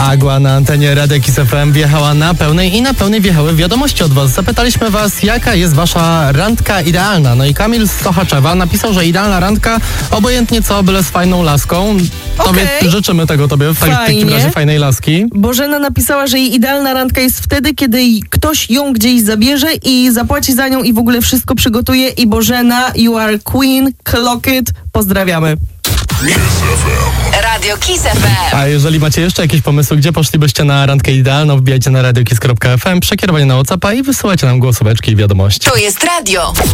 Agła na antenie Radia Kiss FM wjechała na pełnej i na pełnej wjechały wiadomości od was. Zapytaliśmy was, jaka jest wasza randka idealna. No i Kamil z Sochaczewa napisał, że idealna randka, obojętnie co, byle z fajną laską. Tobie życzymy tego tobie, w takim razie fajnej laski. Bożena napisała, że jej idealna randka jest wtedy, kiedy ktoś ją gdzieś zabierze i zapłaci za nią i w ogóle wszystko przygotuje. I Bożena, you are queen, clock it. Pozdrawiamy. Radio Kiss FM. A jeżeli macie jeszcze jakieś pomysły, gdzie poszlibyście na randkę idealną, wbijajcie na radiokiss.fm, przekierowanie na WhatsAppa i wysyłajcie nam głosóweczki i wiadomości. To jest radio.